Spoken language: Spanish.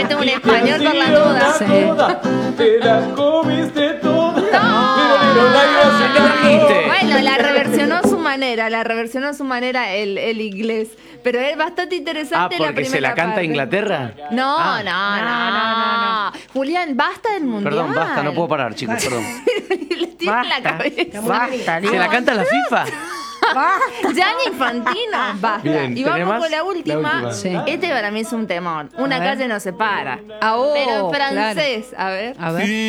mete un español por la duda. Sí. Te la comiste toda. Bueno, la reversionó a su manera el inglés. Pero es bastante interesante la porque primera se la canta parte. Inglaterra. No. Julián, basta del mundial. Perdón, basta, no puedo parar, chicos, perdón. Le tiene en la cabeza. Basta, ¿Se la canta la FIFA? Gianni Infantino, basta. Bien, Y vamos ¿tenés más? con la última. Sí. Este para mí es un temor. Una A ver. calle nos separa. Ah, oh, Pero en claro. francés, a ver. A ver.